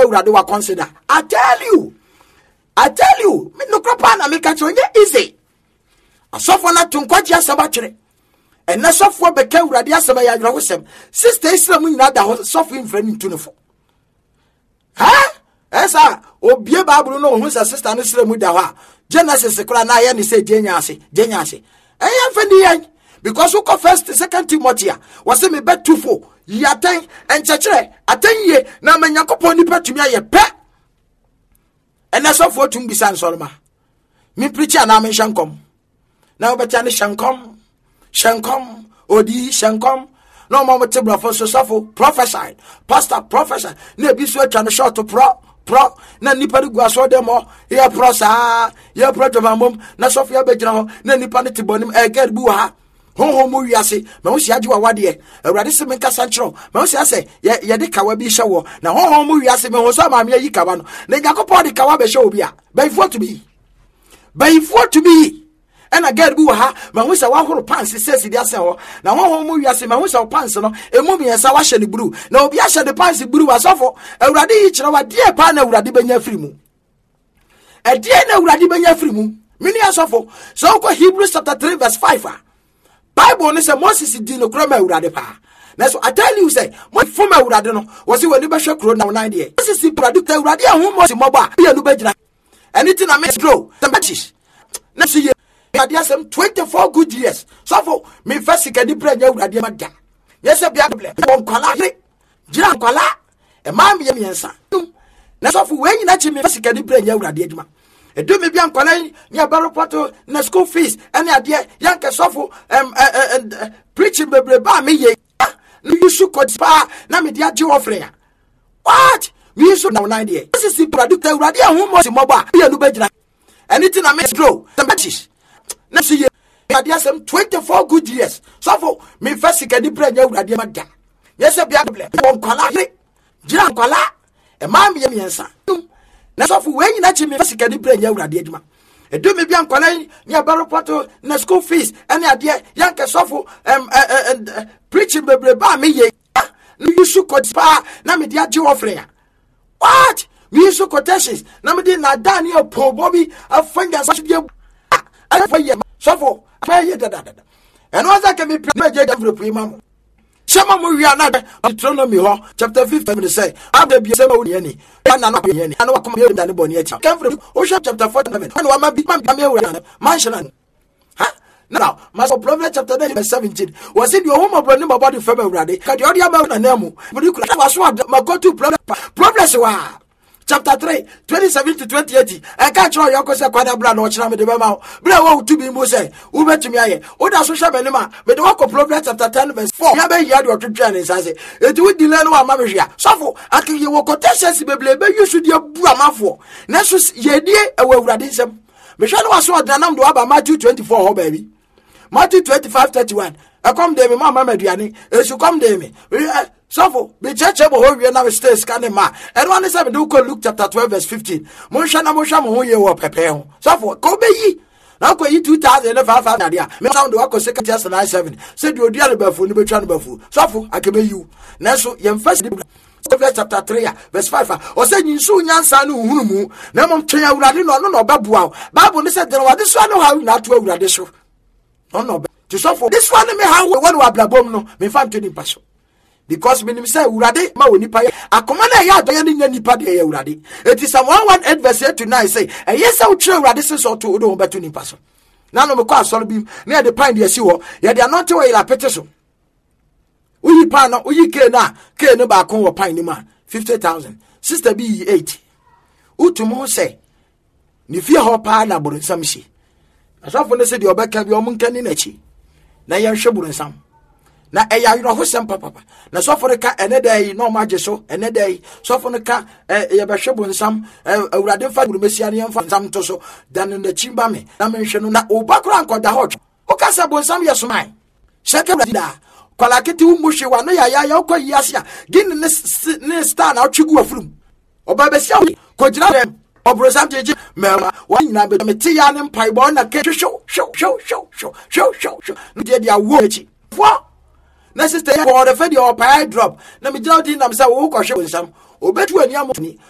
urade wa consider. I tell you, me no crapa na me catch you easy. Asofo na tunkwaji asabachire. And na sofo beka urade asaba ya adrawosem. Sister Islam nyina da sofo infrani ntunefo. Esa obie Bible no hu sa sister no Islam da ho. Genesis kura na ya ni say jenya ase. Eya mfendi yan because who go first second Timothy was say me bet 2:4 yaten enchechere atenye na manyakopon ni petumi aye pe. And na sofo tum bisan solma. Me preacher na me shankom. Na obeta ne shankom odi shankom no mama tebra for so prophesy pastor prophesy na bi so atwa no short pro na nipa de guaso dem ho ya pro sa ya pro to mamom na sofia be gina ho na nipa ne tibonim e gad bu ha ho mu wiase ma wo sia giwa wade awurade se me kasa nchro ma wo sia se ye de kawa bi hye wo na ho mu wiase me ho so ma me yi kawa no na yakopɔ de kawa be hye obi a before to be and again bu ha ma hu sa wa horo pants sesi dia se ho na ho mu wiase ma hu sa pants no emu mi ensa wa hye ne buru na obi a hye de pants buru asofo awurade yi kire wa die pa na awurade benya firi mu e die na awurade benya firi mu mini asofo so ko Hebrews chapter 3 verse 5 Bible ne say Moses di no kro ma awurade pa na so I tell you say mo fo ma awurade no wo se wani be hwe kro na 9 dey Moses product awurade ahun mo si mobo a ye no be gina anything I make grow the matches na see I had some 24 good years. So for me first can you pray you radio maga. Yes, I be on kola. Jira kola. E ma me miensa. Na so for when you na me first can you pray you radio aduma. E do me bi an kola ni abaro poto na school fees. Any ade yanke so for preaching bebre ba me ye. No you should code spa na me dia je offering. What? Me so now 9 years. This is the product radio hu mo si moba. Ye no be jira. Anything I make grow. The matches. Na see ye had some 24 good years. So for me first can you pray you radio maga. Yes, I be on kola. Jira kola. E ma me miensa. Na so for when you na me first can you pray you radio aduma. E do me bi an kola ni abaro poto na school fees. Any ade yanke so for preaching bebre ba me ye. No you should code spa na me dia je offering. What? We use quotations. Na me dey na Daniel po Bobby afanga so dey so and once I can be prepared for the prima. Shama Muria na Deuteronomy chapter 15 say, I will be a same any, and I'm not any, and what come here than the Bonietta. Come from Ocean chapter 47, and one might be mansion. Now, Master Proverbs chapter 9 verse 17 was in your home of Brandon about the February. Cut your audio about an emu, but you could have what my go to Proverbs. Chapter 3, 27 to 28. I can't try your cosa quadra brand or chama de Bama. Bravo to be Mose, Uber to me. Oda social benema, but the work of Proverbs chapter 10 verse 4. Yabe yard or to Chinese as it would delay no mamma. So, I can you walk contestants, baby, you should your Bramafo. Nessus ye dear away radism. Michelle was so Danam do about Matthew 24, baby. Matthew 25:31. I come there, Mamma Mediani, as you come there me. So, be churchable who we now stay scanning ma. And one is do call Luke chapter 12 verse 15. Moshana Mosham who you were prepare. So for Kobe ye. Now go ye 2005 idea. Me sound the work of second just 97. Said you dear befu, you be trying befu. So for I can be you. Neso yem first chapter 3 verse 5. Or say you soon yansa no humu. Namon tria uradi no babu. Bible said there was this one how not to uradi. No. To so for this one me how one wa blabom no me fan to passion. Because when say urade ma woni pa akomana ya do ye nya nipa de ya urade it is Psalm 118 verse 8 to 9 say e yesa wo tire urade se so to do beto nipa so na no me kwa asori bi na de pan de asi wo ye de anote we la pete so uyi pa no uyi ke no ba kon wo pan ni ma 50,000 sister be 80 utumo say ni fie ho pa na boro nsam hye asafo ne se de obeka bi omunkani na chi na ye hwe boro nsam na eya yiro hosem papa na sofo ka enedai no maje so enedai sofo ka ye behwe bonsam awurade fa burumesia ne yemfa nsam to so dan na chimba me na menhwe no na obakura ankoda hot o ka sa bonsam ye somai sheke da kwala kete wu muhwe wa no ya okwa yiase a gin ne star na otwigu afurum oba besia ko gira dem obrosam jeje mema wa nyina be me ti ya ne mpai bo na ke show no dia wo echi fo na sister for the fed your pie drop na me jina di na me say wo ko hwe nsam obetu ani amoni